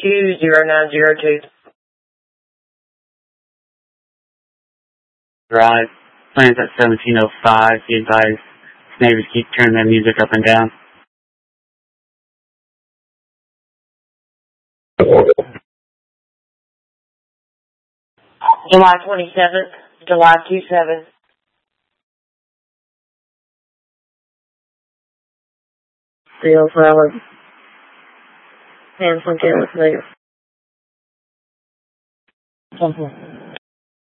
20902. Drive. Plans at 1705. Be advised, neighbors keep turning their music up and down. July 27th, July 27th. Real valid. Hands on with later.